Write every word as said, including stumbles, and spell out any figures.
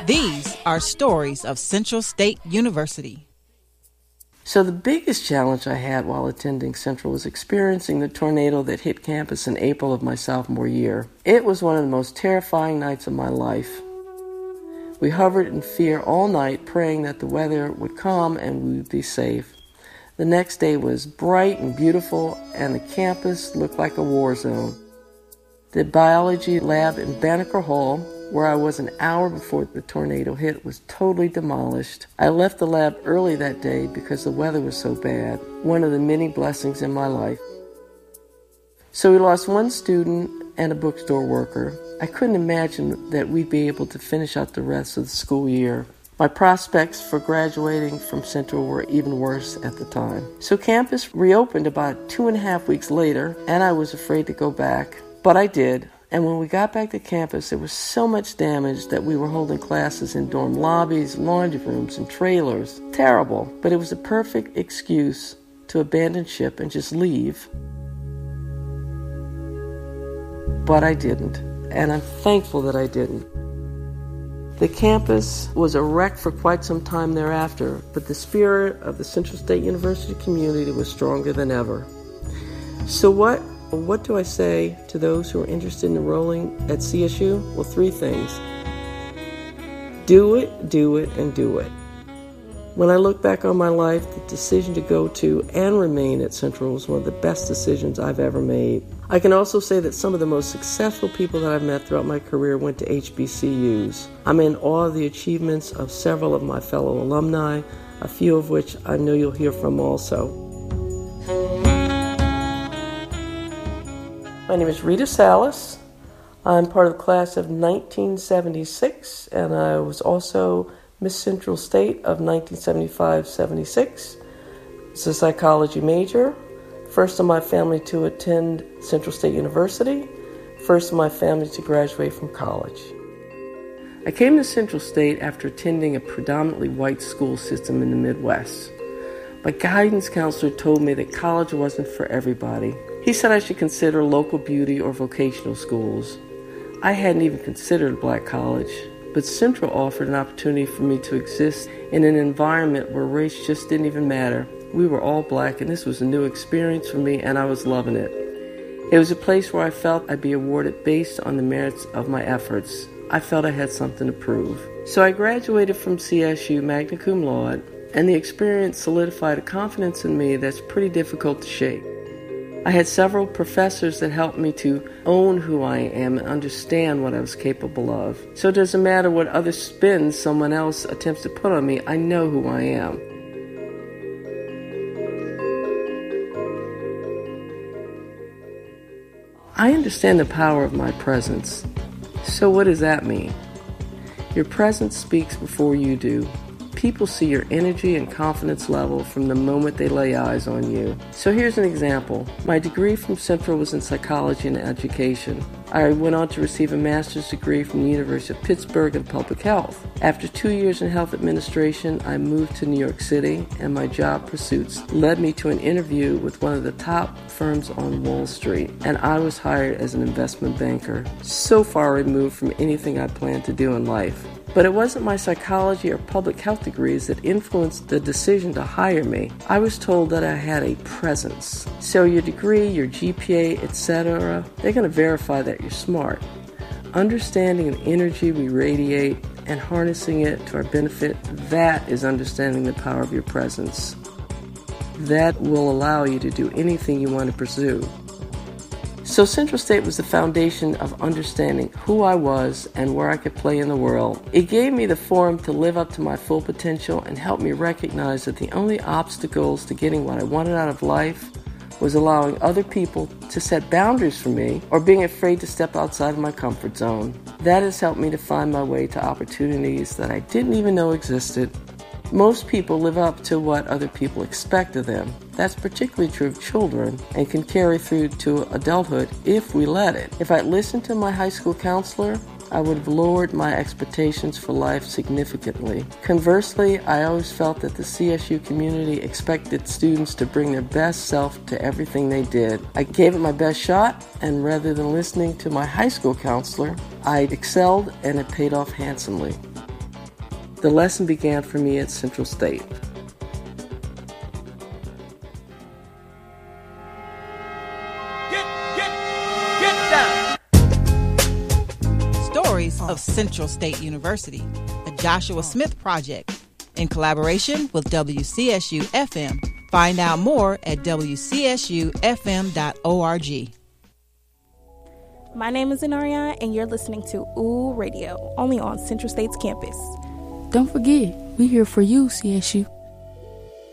These are stories of Central State University. So the biggest challenge I had while attending Central was experiencing the tornado that hit campus in April of my sophomore year. It was one of the most terrifying nights of my life. We hovered in fear all night, praying that the weather would calm and we would be safe. The next day was bright and beautiful, and the campus looked like a war zone. The biology lab in Banneker Hall, where I was an hour before the tornado hit, was totally demolished. I left the lab early that day because the weather was so bad, one of the many blessings in my life. So we lost one student and a bookstore worker. I couldn't imagine that we'd be able to finish out the rest of the school year. My prospects for graduating from Central were even worse at the time. So campus reopened about two and a half weeks later, and I was afraid to go back. But I did, and when we got back to campus, there was so much damage that we were holding classes in dorm lobbies, laundry rooms, and trailers. Terrible, but it was a perfect excuse to abandon ship and just leave. But I didn't, and I'm thankful that I didn't. The campus was a wreck for quite some time thereafter, but the spirit of the Central State University community was stronger than ever. So what what do I say to those who are interested in enrolling at C S U? Well, three things. Do it, do it, and do it. When I look back on my life, the decision to go to and remain at Central was one of the best decisions I've ever made. I can also say that some of the most successful people that I've met throughout my career went to H B C Us. I'm in awe of the achievements of several of my fellow alumni, a few of which I know you'll hear from also. My name is Rita Salas. I'm part of the class of nineteen seventy-six, and I was also Miss Central State of nineteen seventy-five seventy-six. It's a psychology major. First in my family to attend Central State University. First in my family to graduate from college. I came to Central State after attending a predominantly white school system in the Midwest. My guidance counselor told me that college wasn't for everybody. He said I should consider local beauty or vocational schools. I hadn't even considered Black college, but Central offered an opportunity for me to exist in an environment where race just didn't even matter. We were all Black, and this was a new experience for me, and I was loving it. It was a place where I felt I'd be awarded based on the merits of my efforts. I felt I had something to prove. So I graduated from C S U magna cum laude, and the experience solidified a confidence in me that's pretty difficult to shake. I had several professors that helped me to own who I am and understand what I was capable of. So it doesn't matter what other spins someone else attempts to put on me, I know who I am. I understand the power of my presence. So what does that mean? Your presence speaks before you do. People see your energy and confidence level from the moment they lay eyes on you. So here's an example. My degree from Central was in psychology and education. I went on to receive a master's degree from the University of Pittsburgh in public health. After two years in health administration, I moved to New York City, and my job pursuits led me to an interview with one of the top firms on Wall Street, and I was hired as an investment banker. So far removed from anything I planned to do in life. But it wasn't my psychology or public health degrees that influenced the decision to hire me. I was told that I had a presence. So your degree, your G P A, et cetera, they're going to verify that you're smart. Understanding the energy we radiate and harnessing it to our benefit, that is understanding the power of your presence. That will allow you to do anything you want to pursue. So Central State was the foundation of understanding who I was and where I could play in the world. It gave me the forum to live up to my full potential and helped me recognize that the only obstacles to getting what I wanted out of life was allowing other people to set boundaries for me or being afraid to step outside of my comfort zone. That has helped me to find my way to opportunities that I didn't even know existed. Most people live up to what other people expect of them. That's particularly true of children and can carry through to adulthood if we let it. If I listened to my high school counselor, I would have lowered my expectations for life significantly. Conversely, I always felt that the C S U community expected students to bring their best self to everything they did. I gave it my best shot, and rather than listening to my high school counselor, I excelled and it paid off handsomely. The lesson began for me at Central State. Get, get, get down. Stories of Central State University, a Joshua Smith project, in collaboration with W C S U F M. Find out more at w c s u f m dot org. My name is Inarian, and you're listening to Ooh Radio, only on Central State's campus. Don't forget, we're here for you, C S U.